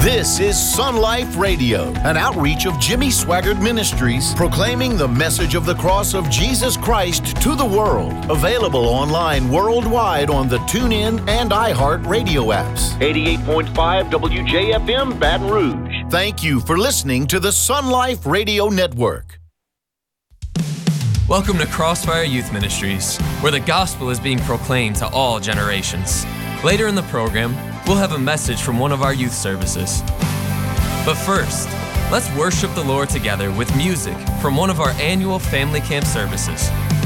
This is Sun Life Radio, an outreach of Jimmy Swaggart Ministries, proclaiming the message of the cross of Jesus Christ to the world. Available online worldwide on the TuneIn and iHeart radio apps. 88.5 WJFM Baton Rouge. Thank you for listening to the Sun Life Radio Network. Welcome to Crossfire Youth Ministries, where the gospel is being proclaimed to all generations. Later in the program, we'll have a message from one of our youth services. But first, let's worship the Lord together with music from one of our annual family camp services.